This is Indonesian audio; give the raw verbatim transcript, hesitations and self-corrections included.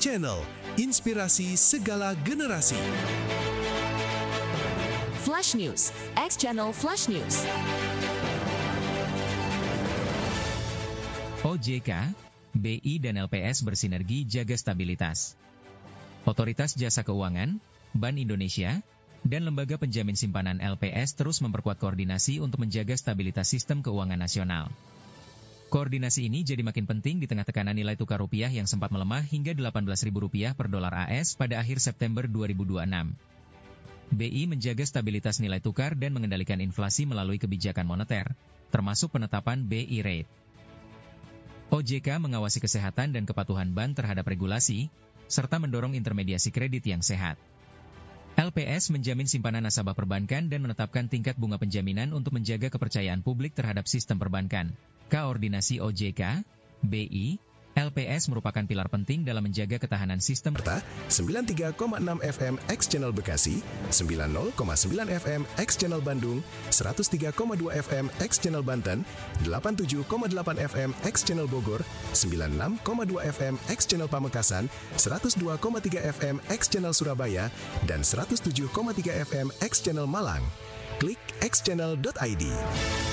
Channel, inspirasi segala generasi. Flash News, X Channel Flash News. O J K, B I dan L P S bersinergi jaga stabilitas. Otoritas Jasa Keuangan, Bank Indonesia, dan Lembaga Penjamin Simpanan L P S terus memperkuat koordinasi untuk menjaga stabilitas sistem keuangan nasional. Koordinasi ini jadi makin penting di tengah tekanan nilai tukar rupiah yang sempat melemah hingga delapan belas ribu rupiah per dolar A S pada akhir September dua ribu dua puluh enam. B I menjaga stabilitas nilai tukar dan mengendalikan inflasi melalui kebijakan moneter, termasuk penetapan B I Rate. O J K mengawasi kesehatan dan kepatuhan bank terhadap regulasi, serta mendorong intermediasi kredit yang sehat. L P S menjamin simpanan nasabah perbankan dan menetapkan tingkat bunga penjaminan untuk menjaga kepercayaan publik terhadap sistem perbankan. Koordinasi O J K, B I, L P S merupakan pilar penting dalam menjaga ketahanan sistem. sembilan puluh tiga koma enam F M X Channel Bekasi, sembilan puluh koma sembilan F M X Channel Bandung, seratus tiga koma dua F M X Channel Banten, delapan puluh tujuh koma delapan F M X Channel Bogor, sembilan puluh enam koma dua F M X Channel Pamekasan, seratus dua koma tiga F M X Channel Surabaya, dan seratus tujuh koma tiga F M X Channel Malang. Klik x channel dot i d.